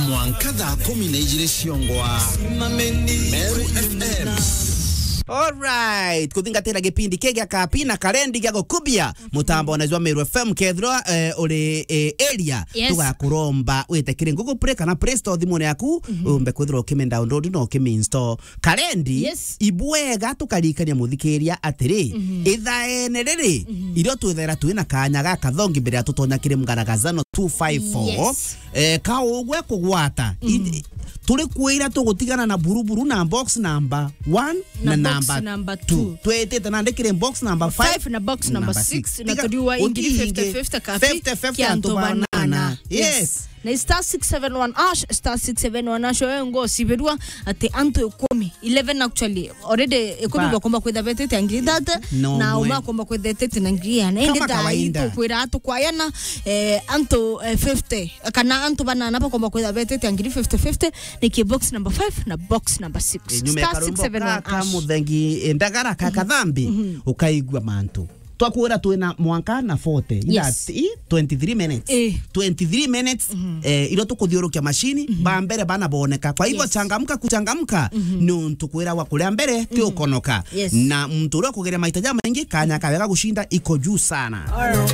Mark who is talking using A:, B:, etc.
A: mwankadha 12 ciongwa Meru FM.
B: Alright, kuthingatira gipindi kege kapi na karendi gya gukubia mutambo na Meru FM kethro uri area tugakuromba witekire Google Play kana Play Store thimune yaku umbe kwithro ukime download no ukime install karendi ibwega tukarikania muthikiria atiri ithaene riri irio twithera twina kanya gaka thongi mbere atutonya kire mgaragazano 254 kaugwe kugwata tuli kuira tugutigana na buruburu na box number 1 na number 2 twetete na ndekire box number 5
C: na box number 6 na tudiwa ingiri 50 kapi
B: 50 antobanana yes
C: na star 671 ash star 671 ash ngo sibedwa ate anto 11 actually already ekobi komba kwenda betete angiri data na uma komba kwenda tete na ngiri na ende daito kwira atu kwayana anto 50 kana anto banana pa komba kwenda betete angiri 50 ni box number 5 na box number 6
B: star 671 ash muthengi ndagara kakathambi ukaigwa mantu twakwira twina mwanka na 40
C: yes.
B: 23 minutes 23 minutes ilo tukuthiurukia mashini ba mbere bana boneka kwa hivyo changamka no tukwira wa kuria mbere ti ukonoka na mtu ule kugeria mahitaji mengi kanya kawega gushinda iko juu sana.